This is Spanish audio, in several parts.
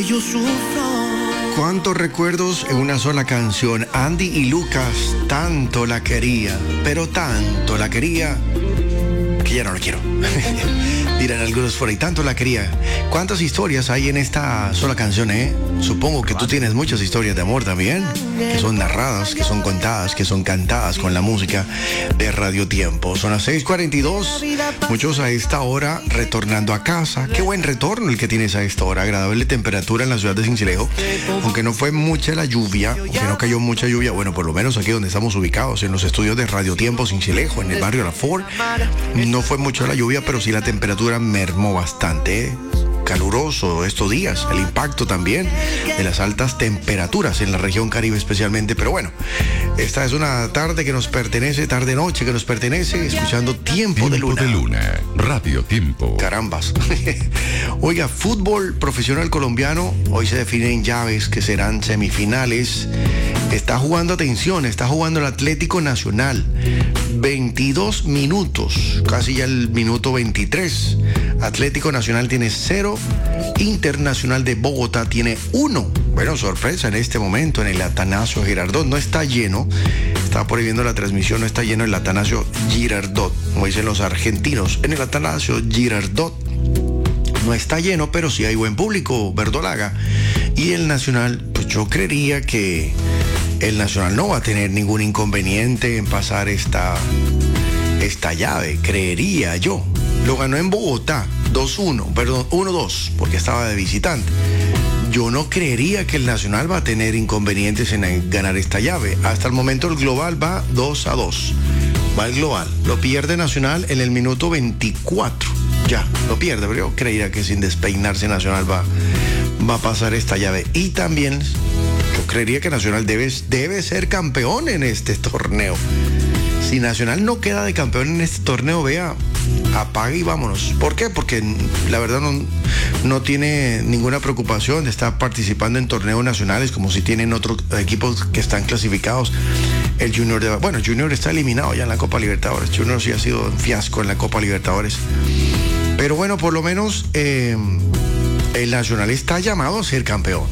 Yo sufro. Cuántos recuerdos en una sola canción. Andy y Lucas, tanto la quería, pero tanto la quería que ya no la quiero. Dirán algunos por ahí, tanto la quería. ¿Cuántas historias hay en esta sola canción, Supongo que tú tienes muchas historias de amor también, que son narradas, que son contadas, que son cantadas con la música de Radio Tiempo. Son las 6:42, muchos a esta hora retornando a casa. Qué buen retorno el que tienes a esta hora, agradable temperatura en la ciudad de Sincelejo, aunque no fue mucha la lluvia, aunque no cayó mucha lluvia, bueno, por lo menos aquí donde estamos ubicados, en los estudios de Radio Tiempo Sincelejo, en el barrio La Ford, no fue mucho la lluvia, pero sí la temperatura mermó bastante, caluroso estos días, el impacto también de las altas temperaturas en la región Caribe especialmente, pero bueno, esta es una tarde que nos pertenece, tarde-noche que nos pertenece, escuchando Tiempo de Luna. Radio Tiempo. Carambas. Oiga, fútbol profesional colombiano, hoy se definen llaves que serán semifinales. Está jugando, atención, está jugando el Atlético Nacional. 22 minutos, casi ya el minuto 23. Atlético Nacional tiene 0, Internacional de Bogotá tiene 1. Bueno, sorpresa en este momento en el Atanasio Girardot. No está lleno, estaba por ahí viendo la transmisión, no está lleno el Atanasio Girardot, como dicen los argentinos. En el Atanasio Girardot no está lleno, pero sí hay buen público, verdolaga. Y el Nacional, pues yo creería que el Nacional no va a tener ningún inconveniente en pasar esta llave, creería yo. Lo ganó en Bogotá, 1-2, porque estaba de visitante. Yo no creería que el Nacional va a tener inconvenientes en ganar esta llave. Hasta el momento el global va 2-2. Va el global. Lo pierde Nacional en el minuto 24. Ya, lo pierde, pero yo creería que sin despeinarse Nacional va a pasar esta llave. Y también yo creería que Nacional debe ser campeón en este torneo. Si Nacional no queda de campeón en este torneo, vea, apague y vámonos. ¿Por qué? Porque la verdad no tiene ninguna preocupación de estar participando en torneos nacionales como si tienen otros equipos que están clasificados. El Junior está eliminado ya en la Copa Libertadores. Junior sí ha sido un fiasco en la Copa Libertadores. Pero bueno, por lo menos el Nacional está llamado a ser campeón.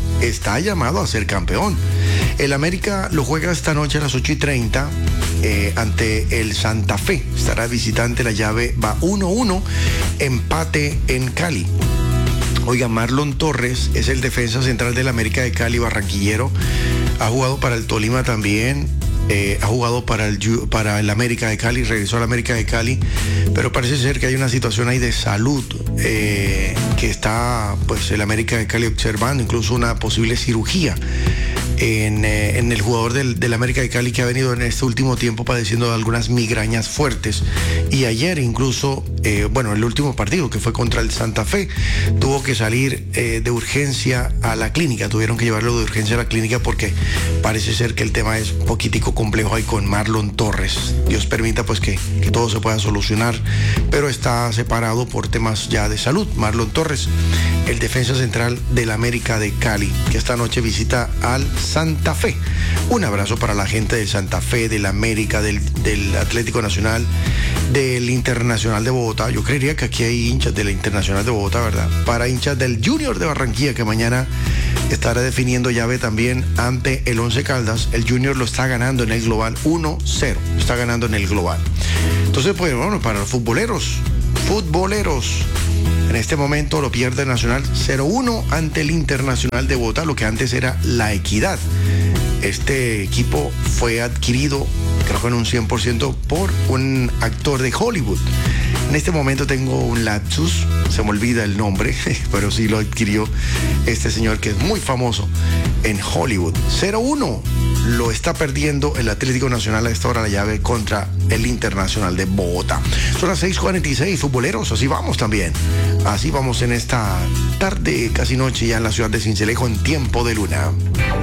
El América lo juega esta noche a las 8:30 ante el Santa Fe. Estará visitante, la llave va 1-1, empate en Cali. Oiga, Marlon Torres es el defensa central del América de Cali, barranquillero. Ha jugado para el Tolima también. Ha jugado para el América de Cali, regresó al América de Cali, pero parece ser que hay una situación ahí de salud que está pues el América de Cali observando, incluso una posible cirugía en el jugador del América de Cali, que ha venido en este último tiempo padeciendo de algunas migrañas fuertes, y ayer incluso el último partido, que fue contra el Santa Fe, tuvo que salir de urgencia a la clínica. Tuvieron que llevarlo de urgencia a la clínica porque parece ser que el tema es un poquitico complejo ahí con Marlon Torres. Dios permita pues que todo se pueda solucionar, pero está separado por temas ya de salud. Marlon Torres, el defensa central del América de Cali, que esta noche visita al Santa Fe. Un abrazo para la gente del Santa Fe, del América, del Atlético Nacional, del Internacional de Bogotá. Yo creería que aquí hay hinchas del Internacional de Bogotá, ¿verdad? Para hinchas del Junior de Barranquilla, que mañana estará definiendo llave también ante el Once Caldas. El Junior lo está ganando en el global 1-0. Está ganando en el global. Entonces, pues bueno, para los futboleros. En este momento lo pierde Nacional 0-1 ante el Internacional de Bogotá, lo que antes era La Equidad. Este equipo fue adquirido, creo que en un 100%, por un actor de Hollywood. En este momento tengo un lapsus, se me olvida el nombre, pero sí lo adquirió este señor que es muy famoso en Hollywood. 0-1 lo está perdiendo el Atlético Nacional a esta hora, la llave contra el Internacional de Bogotá. Son las 6:46, futboleros, así vamos también. Así vamos en esta tarde, casi noche, ya en la ciudad de Sincelejo, en Tiempo de Luna.